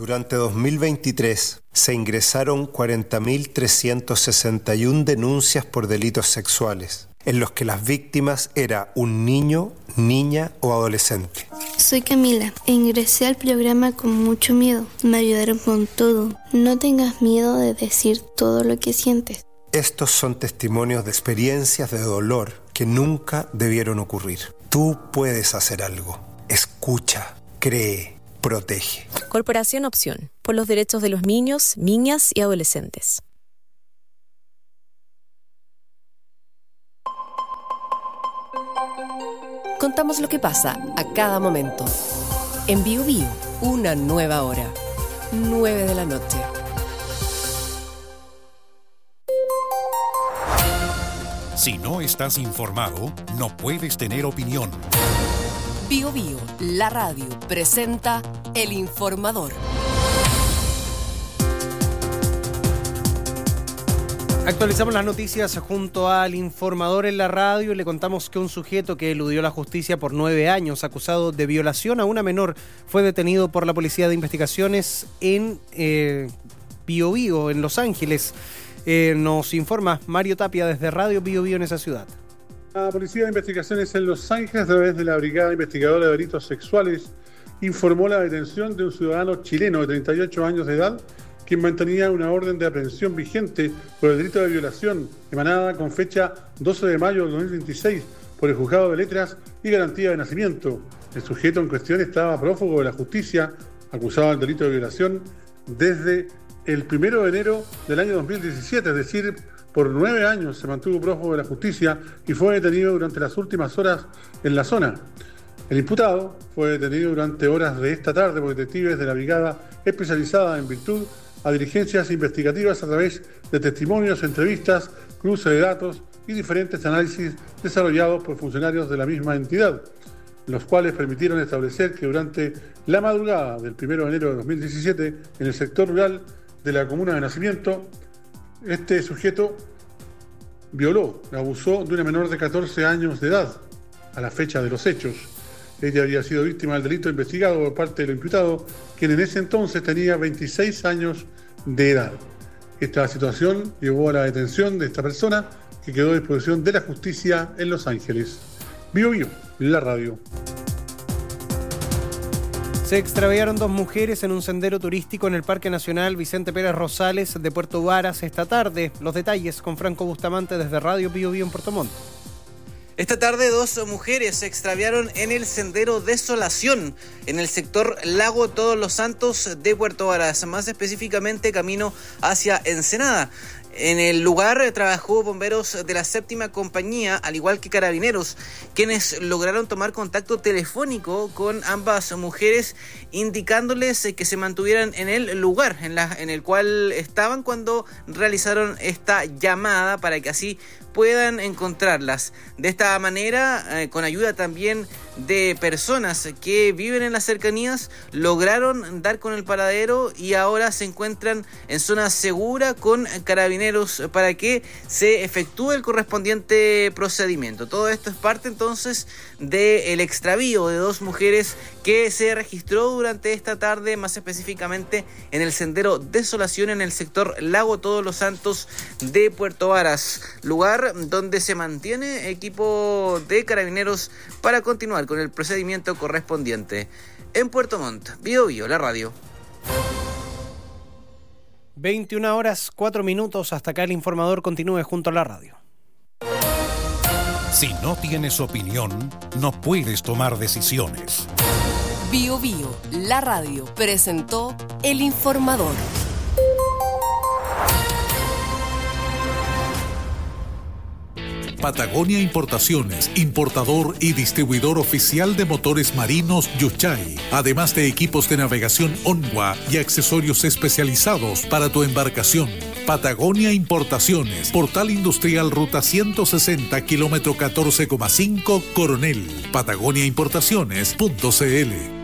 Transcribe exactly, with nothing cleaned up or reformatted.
Durante dos mil veintitrés se ingresaron cuarenta mil trescientas sesenta y una denuncias por delitos sexuales, en los que las víctimas era un niño, niña o adolescente. Soy Camila e ingresé al programa con mucho miedo. Me ayudaron con todo. No tengas miedo de decir todo lo que sientes. Estos son testimonios de experiencias de dolor que nunca debieron ocurrir. Tú puedes hacer algo. Escucha, cree. Protege. Corporación Opción, por los derechos de los niños, niñas y adolescentes. Contamos lo que pasa a cada momento. En Bio Bio, una nueva hora. nueve de la noche. Si no estás informado, no puedes tener opinión. Bio Bio, la radio, presenta El Informador. Actualizamos las noticias junto al Informador en la radio y le contamos que un sujeto que eludió la justicia por nueve años, acusado de violación a una menor, fue detenido por la Policía de Investigaciones en eh, Bio Bio, en Los Ángeles. Eh, nos informa Mario Tapia desde Radio Bio Bio en esa ciudad. La Policía de Investigaciones en Los Ángeles, a través de la Brigada Investigadora de Delitos Sexuales, informó la detención de un ciudadano chileno de treinta y ocho años de edad, quien mantenía una orden de aprehensión vigente por el delito de violación, emanada con fecha doce de mayo de dos mil veintiséis por el Juzgado de Letras y Garantía de Nacimiento. El sujeto en cuestión estaba prófugo de la justicia, acusado del delito de violación, desde el primero de enero del año dos mil diecisiete, es decir, por nueve años se mantuvo prófugo de la justicia y fue detenido durante las últimas horas en la zona. El imputado fue detenido durante horas de esta tarde por detectives de la brigada especializada en virtud a diligencias investigativas a través de testimonios, entrevistas, cruce de datos y diferentes análisis desarrollados por funcionarios de la misma entidad, los cuales permitieron establecer que durante la madrugada del primero de enero de dos mil diecisiete, en el sector rural de la comuna de Nacimiento, este sujeto violó, abusó de una menor de catorce años de edad a la fecha de los hechos. Ella había sido víctima del delito investigado por parte del imputado, quien en ese entonces tenía veintiséis años de edad. Esta situación llevó a la detención de esta persona, que quedó a disposición de la justicia en Los Ángeles. Bio Bio, la radio. Se extraviaron dos mujeres en un sendero turístico en el Parque Nacional Vicente Pérez Rosales de Puerto Varas esta tarde. Los detalles con Franco Bustamante desde Radio Bio Bio en Puerto Montt. Esta tarde dos mujeres se extraviaron en el sendero Desolación, en el sector Lago Todos los Santos de Puerto Varas, más específicamente camino hacia Ensenada. En el lugar trabajó bomberos de la séptima compañía, al igual que carabineros, quienes lograron tomar contacto telefónico con ambas mujeres, indicándoles que se mantuvieran en el lugar en, la, en el cual estaban cuando realizaron esta llamada para que así puedan encontrarlas. De esta manera, eh, con ayuda también de personas que viven en las cercanías, lograron dar con el paradero y ahora se encuentran en zona segura con carabineros para que se efectúe el correspondiente procedimiento. Todo esto es parte entonces del extravío de dos mujeres que se registró durante esta tarde, más específicamente en el sendero Desolación en el sector Lago Todos los Santos de Puerto Varas, lugar donde se mantiene equipo de carabineros para continuar con el procedimiento correspondiente. En Puerto Montt, Bio Bio, la radio. veintiuna horas, cuatro minutos. Hasta acá el Informador. Continúe junto a la radio. Si no tienes opinión, no puedes tomar decisiones. Bio Bio, la radio, presentó El Informador. Patagonia Importaciones, importador y distribuidor oficial de motores marinos Yuchay, además de equipos de navegación Onwa y accesorios especializados para tu embarcación. Patagonia Importaciones, Portal Industrial Ruta ciento sesenta, kilómetro catorce coma cinco, Coronel. Patagonia Importaciones punto c l.